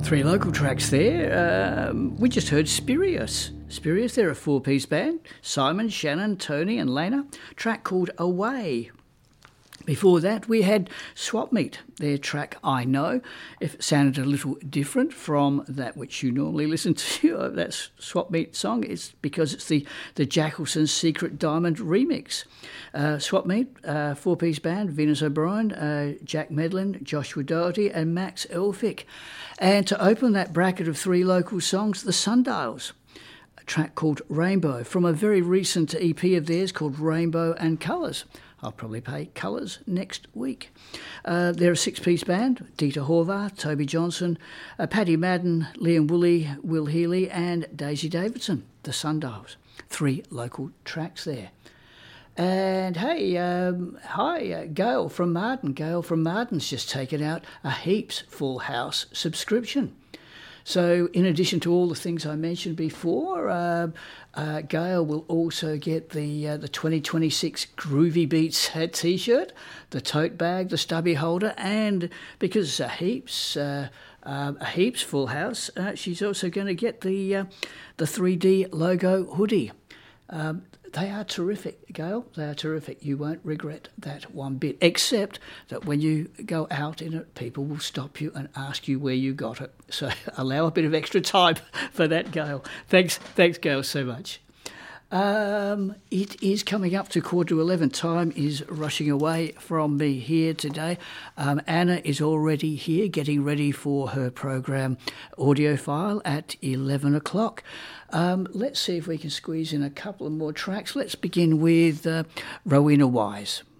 Three local tracks there. We just heard Spurious. Spurious, they're a four-piece band. Simon, Shannon, Tony and Lena. Track called Away. Before that, we had Swap Meet, their track I Know. If it sounded a little different from that which you normally listen to, that Swap Meet song, it's because it's the Jackalson's Secret Diamond remix. Swap Meet, four-piece band, Venus O'Brien, Jack Medlin, Joshua Doherty and Max Elphick. And to open that bracket of three local songs, the Sundials. A track called Rainbow from a very recent EP of theirs called Rainbow and Colours. I'll probably play Colours next week. They're a six-piece band, Dieter Horvath, Toby Johnson, Paddy Madden, Liam Woolley, Will Healy and Daisy Davidson, the Sundials. Three local tracks there. And hey, hi, Gail from Marden. Gail from Marden's just taken out a Heaps Full House subscription. So in addition to all the things I mentioned before, Gail will also get the 2026 Groovy Beats T-shirt, the tote bag, the stubby holder, and because it's a Heaps Full House, she's also going to get the 3D logo hoodie. They are terrific, Gail. They are terrific. You won't regret that one bit, except that when you go out in it, people will stop you and ask you where you got it. So allow a bit of extra time for that, Gail. Thanks, Gail, so much. It is coming up to 11:15. Time is rushing away from me here today. Anna is already here getting ready for her program Audiophile at 11 o'clock. Let's see if we can squeeze in a couple of more tracks. Let's begin with Rowena Wise.